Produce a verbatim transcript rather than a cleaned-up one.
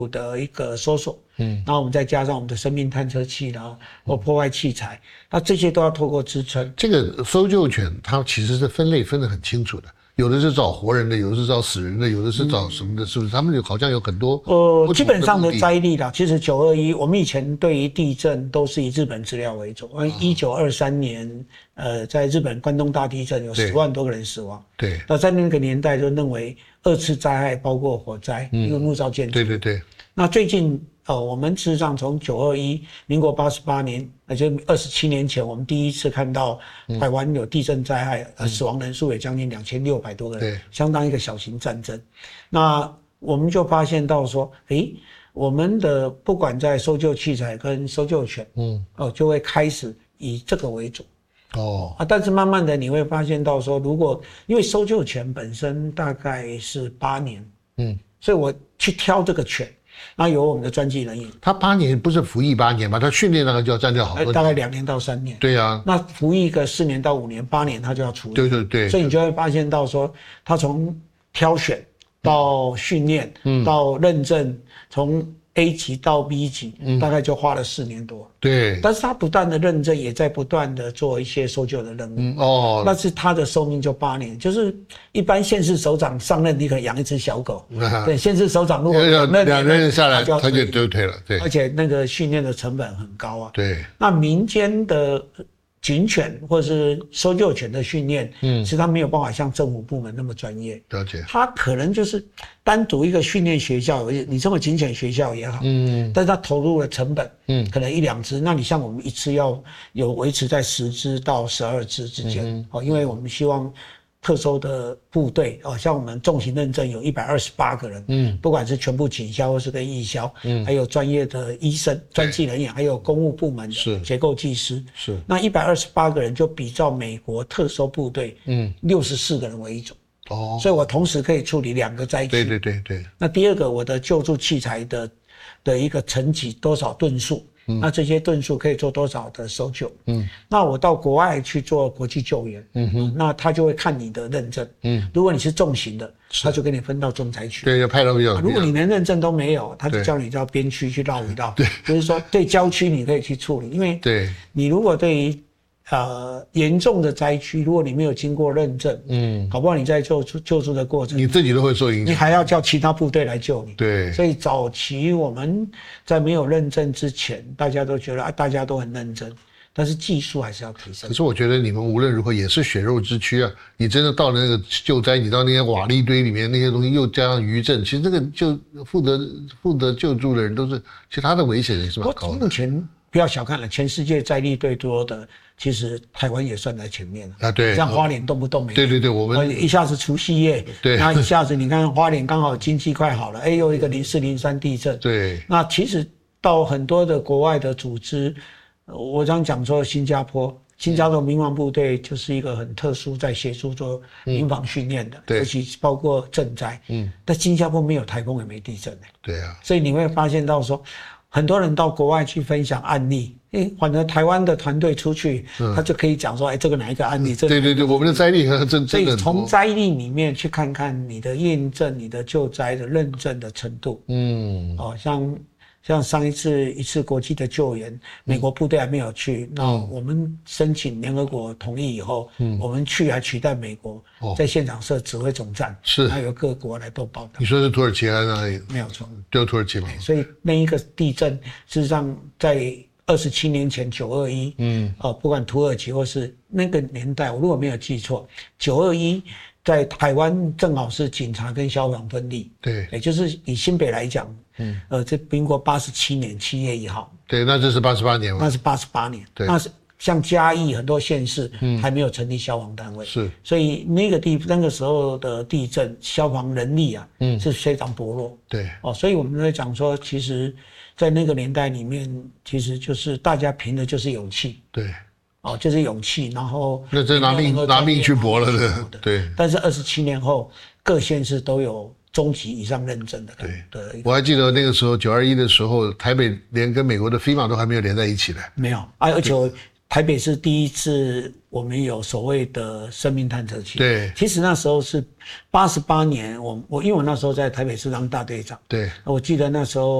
的一个搜索，嗯，然后我们再加上我们的生命探测器啦，或破坏器材，那这些都要透过支撑。 这个搜救犬它其实是分类分得很清楚的，有的是找活人的，有的是找死人的，有的是找什么的，是不是？他们有好像有很多呃，基本上的灾例啦，其实九二一我们以前对于地震都是以日本资料为主，一九二三年，呃，在日本关东大地震有十万多个人死亡， 对， 那在那个年代就认为二次灾害包括火灾， 嗯、 因为木造建筑， 对对对。 那最近呃，我们事实上从九二一，民国八十八年，那就二十七年前，我们第一次看到台湾有地震灾害，呃，死亡人数也将近两千六百多个人，相当一个小型战争。那我们就发现到说，诶，我们的不管在搜救器材跟搜救犬，嗯，哦，就会开始以这个为主。哦啊，但是慢慢的你会发现到说，如果因为搜救犬本身大概是八年，嗯，所以我去挑这个犬。那有我们的专技人员， 他八年不是服役八年吗？他训练那个就要占掉好多年， 大概两年到三年。 对啊， 那服役个四年到五年、八年，他就要处理。 对对对， 所以你就会发现到说，他从挑选到训练，嗯，到认证，从 A 级到 B 级，嗯，大概就花了四年多。 对， 但是他不断的认证，也在不断的做一些搜救的任务。嗯哦， 但是他的寿命就八年，就是一般县市首长上任，你可能养一只小狗。啊、对，县市首长如果那两任下来，他就就退了。对， 而且那个训练的成本很高啊。 对， 那民间的警犬或是搜救犬的训练，嗯，实际上没有办法像政府部门那么专业。 了解， 它可能就是单独一个训练学校，你这么警犬学校也好，嗯，但是它投入的成本，嗯，可能一两只，那你像我们一次要有维持在十只到十二只之间，嗯、哦，因为我们希望特搜的部队哦，像我们重型认证有一百二十八个人，嗯，不管是全部警消或是跟义消，嗯，还有专业的医生、专技人员，还有公务部门的结构技师， 是那一百二十八个人就比照美国特搜部队，嗯，六十四个人为一种，哦，所以我同时可以处理两个灾区。 对对对对。 那第二个，我的救助器材的的一个层级多少吨数？嗯、那这些吨数可以做多少的搜救？嗯，那我到国外去做国际救援，嗯哼，那他就会看你的认证，嗯，如果你是重型的，他就给你分到重灾区， 对，要派到比较、啊。 如果你连认证都没有，他就叫你到边区去绕一绕，对，就是说对郊区你可以去处理，因为对你如果对于呃严重的灾区，如果你没有经过认证，嗯，搞不好你在救助救助的过程， 你自己都会受影响， 你还要叫其他部队来救你。 对， 所以早期我们在没有认证之前，大家都觉得啊，大家都很认真，但是技术还是要提升。 可是我觉得你们无论如何也是血肉之躯啊！你真的到了那个救灾，你到那些瓦砾堆里面那些东西，又加上余震，其实这个就负责负责救助的人都是，其实他的危险也是蛮高的。 目前不要小看了，全世界灾力最多的，其实台湾也算在前面了啊。对， 像花莲动不动没。 对对对，我们一下子除夕夜， 对， 然后一下子你看花莲刚好经济快好了，哎，又一个零四零三地震。 对， 那其实到很多的国外的组织，我常讲说新加坡。新加坡民防部队就是一个很特殊，在协助做民防训练的，嗯、尤其包括赈灾。嗯，但新加坡没有台风也没地震、欸、 对啊， 所以你会发现到说，很多人到国外去分享案例，哎，反正台湾的团队出去，嗯、他就可以讲说，哎，这个哪一个案例？这个对对对，我们的灾例很真， 所以从灾例里面去看看你的验证、你的救灾的认证的程度。嗯，哦，像。像上一次一次国际的救援，美国部队还没有去，嗯、那我们申请联合国同意以后，嗯、我们去还取代美国，哦、在现场设指挥总站， 是， 还有各国来做报道。 你说是土耳其还是哪里？ 没有错， 就土耳其嘛。 所以那一个地震，事实上在二十七年前九二一，嗯，哦，不管土耳其或是那个年代，我如果没有记错，九二一。在台湾正好是警察跟消防分立， 对， 也就是以新北来讲，嗯，呃，这民国八十七年七月一号， 对，那这是八十八年嘛， 那是八十八年， 对， 那是像嘉义很多县市，嗯，还没有成立消防单位， 是， 所以那个地那个时候的地震，消防人力啊，嗯，是非常薄弱， 对， 哦，所以我们在讲说，其实，在那个年代里面，其实就是大家凭的就是勇气， 对。 哦，就是勇气，然后那这拿命拿命去搏了的，对。 但是二十七年后，各县市都有中级以上认证的。 对对。我还记得那个时候九二一的时候，台北连跟美国的 FEMA 都还没有连在一起的。 没有啊，而且台北市第一次我们有所谓的生命探测器。 对， 其实那时候是八十八年，我我因为我那时候在台北市当大队长。 对， 我记得那时候。